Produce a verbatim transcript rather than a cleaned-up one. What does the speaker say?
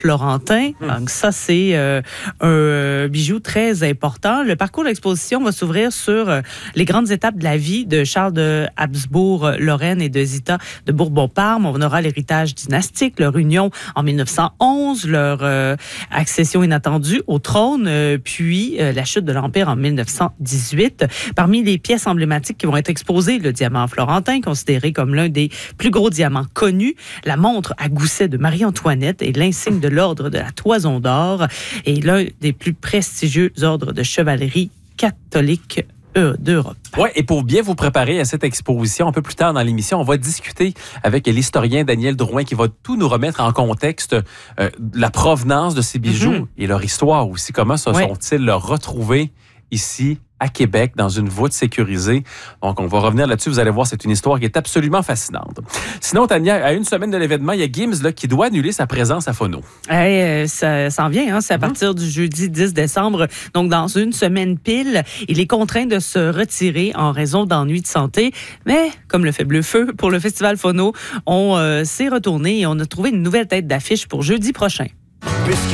florentin. Mmh. Donc ça, c'est euh, un bijou très important. Le parcours de l'exposition va s'ouvrir sur euh, les grandes étapes de la vie de Charles de Habsbourg-Lorraine et de Zita de Bourbon-Parme. On aura l'héritage dynastique, leur union en mille neuf cent onze, leur euh, accession inattendue au trône, euh, puis euh, la chute de l'Empire en mille neuf cent dix-huit. Parmi les pièces emblématiques qui vont être exposées, le diamant florentin, considéré comme l'un des plus gros diamants connus, la montre à gousset de Marie-Antoinette et l'insigne de l'ordre de la Toison d'Or et l'un des plus prestigieux ordres de chevalerie catholique d'Europe. Oui, et pour bien vous préparer à cette exposition, un peu plus tard dans l'émission, on va discuter avec l'historien Daniel Drouin qui va tout nous remettre en contexte, euh, la provenance de ces bijoux mm-hmm. et leur histoire aussi. Comment se ouais. sont-ils retrouvés ici à Québec, dans une voûte sécurisée. Donc, on va revenir là-dessus. Vous allez voir, c'est une histoire qui est absolument fascinante. Sinon, Tania, à une semaine de l'événement, il y a Gims là, qui doit annuler sa présence à Phono. Hey, ça s'en vient, hein? C'est à mm-hmm. partir du jeudi dix décembre. Donc, dans une semaine pile, il est contraint de se retirer en raison d'ennuis de santé. Mais, comme le fait Bleu-Feu, pour le Festival Phono, on euh, s'est retourné et on a trouvé une nouvelle tête d'affiche pour jeudi prochain.